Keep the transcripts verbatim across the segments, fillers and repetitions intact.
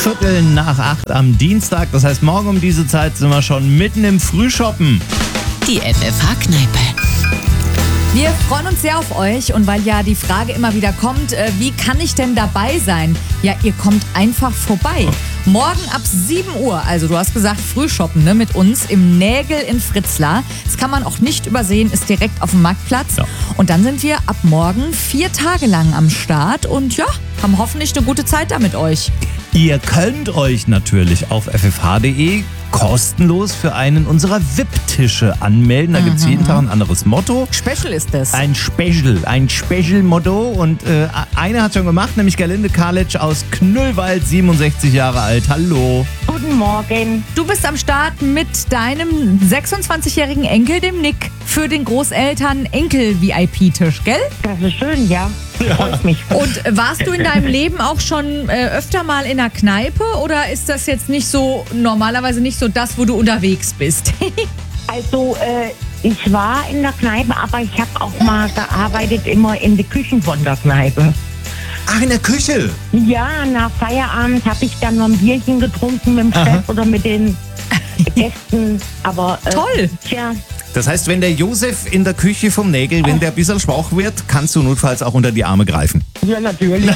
Viertel nach acht am Dienstag. Das heißt, morgen um diese Zeit sind wir schon mitten im Frühshoppen. Die F F H-Kneipe. Wir freuen uns sehr auf euch und weil ja die Frage immer wieder kommt, äh, wie kann ich denn dabei sein? Ja, ihr kommt einfach vorbei. Morgen ab sieben Uhr, also du hast gesagt Frühshoppen, ne, mit uns im Nägel in Fritzlar. Das kann man auch nicht übersehen, ist direkt auf dem Marktplatz. Ja. Und dann sind wir ab morgen vier Tage lang am Start und ja, haben hoffentlich eine gute Zeit da mit euch. Ihr könnt euch natürlich auf f f h punkt d e kostenlos für einen unserer V I P-Tische anmelden. Da gibt es jeden Tag ein anderes Motto. Special ist das. Ein Special, ein Special-Motto. Und äh, eine hat schon gemacht, nämlich Gerlinde Karlic aus Knüllwald, siebenundsechzig Jahre alt. Hallo. Guten Morgen. Du bist am Start mit deinem sechsundzwanzigjährigen Enkel, dem Nick, für den Großeltern-Enkel-V I P-Tisch, gell? Das ist schön, ja. Freut mich. Und warst du in deinem Leben auch schon äh, öfter mal in einer Kneipe oder ist das jetzt nicht so, normalerweise nicht so das, wo du unterwegs bist? Also, äh, ich war in der Kneipe, aber ich habe auch mal gearbeitet, immer in den Küchen von der Kneipe. Ach, in der Küche? Ja, nach Feierabend habe ich dann noch ein Bierchen getrunken mit dem Aha. Chef oder mit den Gästen. Aber äh, Toll. Tja, Das heißt, wenn der Josef in der Küche vom Nägel, wenn der ein bisschen schwach wird, kannst du notfalls auch unter die Arme greifen. ja, natürlich.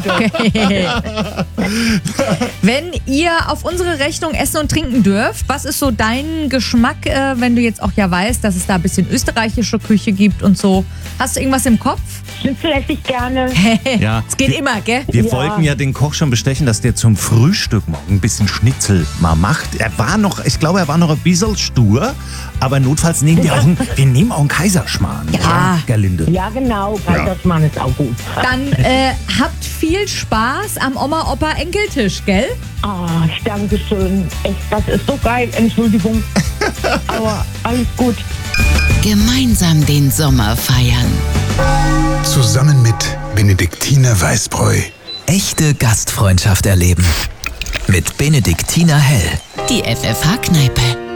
Wenn ihr auf unsere Rechnung essen und trinken dürft, was ist so dein Geschmack, äh, wenn du jetzt auch ja weißt, dass es da ein bisschen österreichische Küche gibt und so? Hast du irgendwas im Kopf? Schnitzel esse ich gerne. Ja. Es geht immer, gell? Wir Ja. wollten ja den Koch schon bestechen, dass der zum Frühstück morgen ein bisschen Schnitzel mal macht. Er war noch, ich glaube, er war noch ein bisschen stur, aber notfalls nehmen wir auch einen, wir nehmen auch einen Kaiserschmarrn. Ja. Gerlinde. Ja, genau. Kaiserschmarrn ist auch gut. Dann äh, habt viel Spaß am Oma-Opa-Enkeltisch, gell? Ah, ich danke schön. Echt, das ist so geil. Entschuldigung. Aber alles gut. Gemeinsam den Sommer feiern. Zusammen mit Benediktiner Weißbräu. Echte Gastfreundschaft erleben. Mit Benediktiner Hell. Die F F H-Kneipe.